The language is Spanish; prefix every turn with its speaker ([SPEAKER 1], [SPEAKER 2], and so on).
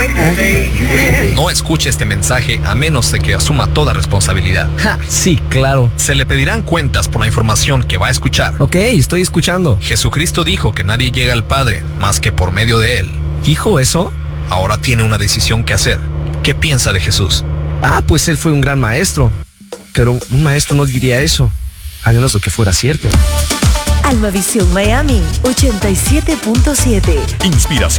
[SPEAKER 1] No escuche este mensaje a menos de que asuma toda responsabilidad.
[SPEAKER 2] Ja, sí, claro.
[SPEAKER 1] Se le pedirán cuentas por la información que va a escuchar.
[SPEAKER 2] Ok, estoy escuchando.
[SPEAKER 1] Jesucristo dijo que nadie llega al Padre más que por medio de Él.
[SPEAKER 2] ¿Dijo eso?
[SPEAKER 1] Ahora tiene una decisión que hacer. ¿Qué piensa de Jesús?
[SPEAKER 2] Pues él fue un gran maestro. Pero un maestro no diría eso, a menos de que fuera cierto.
[SPEAKER 3] Almavisión Miami 87.7.
[SPEAKER 4] Inspiración.